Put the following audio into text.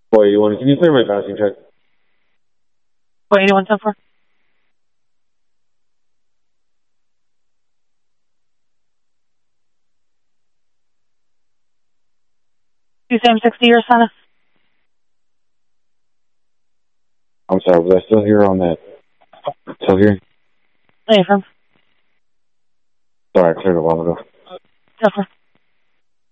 Boy, can you clear my passing check? Boy, 81 10 4. Same 60 years, Santa. I'm sorry, was I still here on that? Still here? Hey, from. Sorry, I cleared a while ago. 10 4.